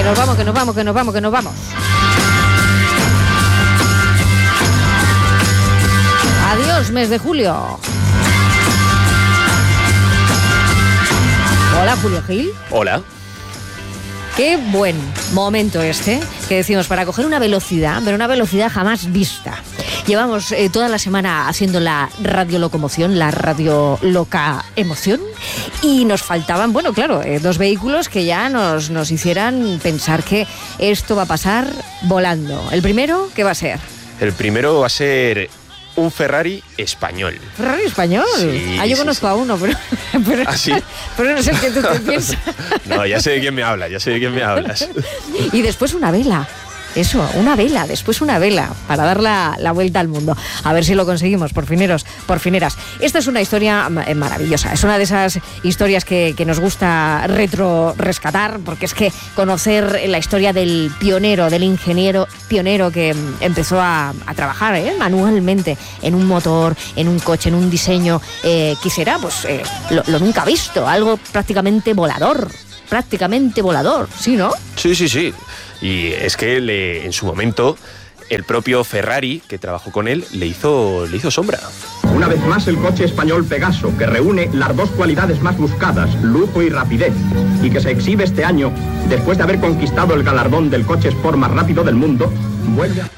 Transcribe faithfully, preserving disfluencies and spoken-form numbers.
nos vamos, que nos vamos, que nos vamos, que nos vamos. Adiós, mes de julio. Hola, Julio Gil. Hola. Qué buen momento este, que decimos, para coger una velocidad, pero una velocidad jamás vista. Llevamos eh, toda la semana haciendo la radiolocomoción, la radio loca emoción, y nos faltaban, bueno, claro, eh, dos vehículos que ya nos, nos hicieran pensar que esto va a pasar volando. El primero, ¿qué va a ser? El primero va a ser un Ferrari español. ¿Ferrari español? Sí, ah, yo sí, conozco sí. a uno, pero, pero, ¿Ah, sí? pero no sé qué tú te piensas. No, ya sé de quién me hablas, ya sé de quién me hablas. Y después una vela. Eso, una vela, después una vela, para dar la, la vuelta al mundo. A ver si lo conseguimos, por fineros, por fineras. Esta es una historia maravillosa, es una de esas historias que, que nos gusta retro rescatar, porque es que conocer la historia del pionero, del ingeniero pionero que empezó a, a trabajar ¿eh? manualmente en un motor, en un coche, en un diseño, eh, que será pues eh, lo, lo nunca visto, algo prácticamente volador, prácticamente volador, ¿sí, no? Sí, sí, sí. Y es que le, en su momento el propio Ferrari, que trabajó con él, le hizo, le hizo sombra. Una vez más el coche español Pegaso, que reúne las dos cualidades más buscadas, lujo y rapidez, y que se exhibe este año, después de haber conquistado el galardón del coche sport más rápido del mundo, vuelve a...